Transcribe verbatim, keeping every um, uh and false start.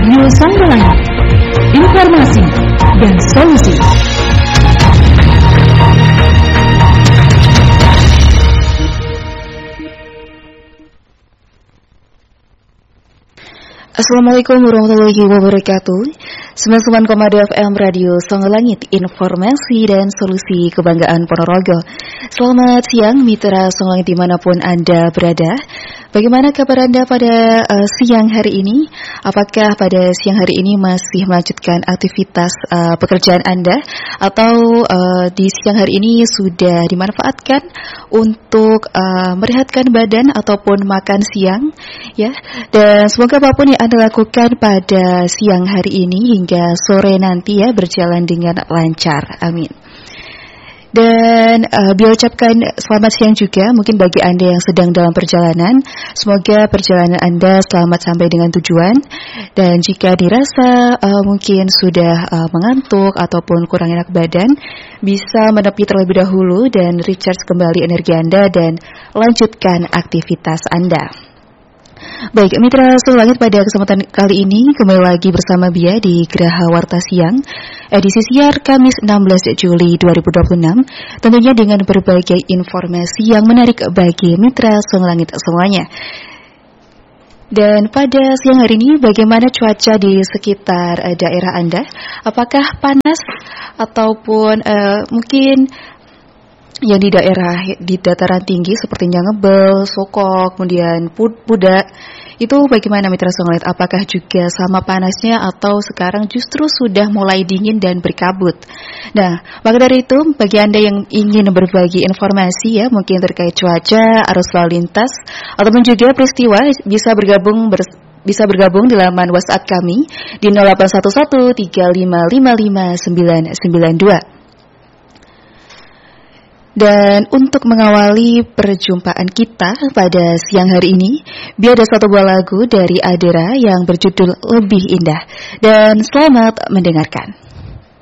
Radio Sanggalangi, informasi dan solusi. Assalamualaikum warahmatullahi wabarakatuh. sembilan puluh sembilan koma dua F M Radio Songelangit, informasi dan solusi kebanggaan Ponorogo. Selamat siang mitra Songelangit dimanapun Anda berada. Bagaimana kabar Anda pada uh, siang hari ini? Apakah pada siang hari ini masih melanjutkan aktivitas uh, pekerjaan Anda, atau uh, di siang hari ini sudah dimanfaatkan untuk uh, merehatkan badan ataupun makan siang, ya? Dan semoga apapun yang Anda lakukan pada siang hari ini hingga sore nanti ya berjalan dengan lancar. Amin. Dan uh, biar ucapkan selamat siang juga mungkin bagi Anda yang sedang dalam perjalanan. Semoga perjalanan Anda selamat sampai dengan tujuan. Dan jika dirasa uh, mungkin sudah uh, mengantuk ataupun kurang enak badan, bisa menepi terlebih dahulu dan recharge kembali energi Anda dan lanjutkan aktivitas Anda. Baik, mitra Songelangit, pada kesempatan kali ini kembali lagi bersama Bia di Geraha Warta Siang, edisi siar Kamis enam belas Juli dua ribu dua puluh enam, tentunya dengan berbagai informasi yang menarik bagi mitra Songelangit semuanya. Dan pada siang hari ini, bagaimana cuaca di sekitar uh, daerah Anda? Apakah panas ataupun uh, mungkin yang di daerah di dataran tinggi seperti Ngebel, Sokok, kemudian Pudak, itu bagaimana mitra Songelangit? Apakah juga sama panasnya atau sekarang justru sudah mulai dingin dan berkabut? Nah, maka dari itu bagi Anda yang ingin berbagi informasi ya, mungkin terkait cuaca, arus lalu lintas, ataupun juga peristiwa, bisa bergabung bersama bisa bergabung di laman WhatsApp kami di nol delapan satu satu tiga lima lima lima sembilan sembilan dua. Dan untuk mengawali perjumpaan kita pada siang hari ini, biar ada satu buah lagu dari Adera yang berjudul Lebih Indah. Dan selamat mendengarkan.